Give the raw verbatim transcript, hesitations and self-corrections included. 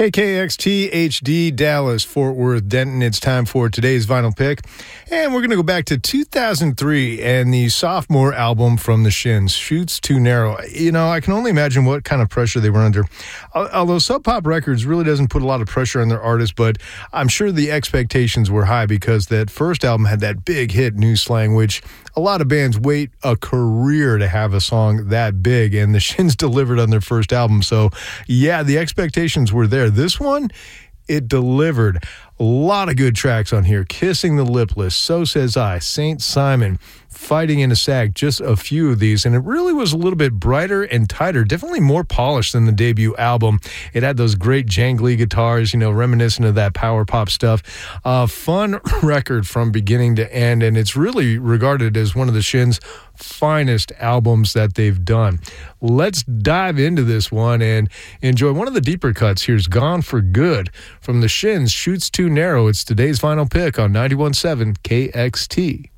K K X T H D Dallas, Fort Worth, Denton. It's time for today's vinyl pick. And we're going to go back to two thousand three and the sophomore album from the Shins, Shoots Too Narrow. You know, I can only imagine what kind of pressure they were under. Although Sub Pop Records really doesn't put a lot of pressure on their artists, but I'm sure the expectations were high because that first album had that big hit, New Slang, which a lot of bands wait a career to have a song that big, and the Shins delivered on their first album. So, yeah, the expectations were there. This one, it delivered. A lot of good tracks on here. Kissing the Lipless, So Says I, Saint Simon, Fighting in a Sack, just a few of these. And it really was a little bit brighter and tighter, definitely more polished than the debut album. It had those great jangly guitars, you know, reminiscent of that power pop stuff. Uh, fun record from beginning to end, and it's really regarded as one of the Shins' finest albums that they've done. Let's dive into this one and enjoy one of the deeper cuts. Here's Gone for Good from the Shins, Shoots Too Narrow. It's today's final pick on ninety-one point seven K X T.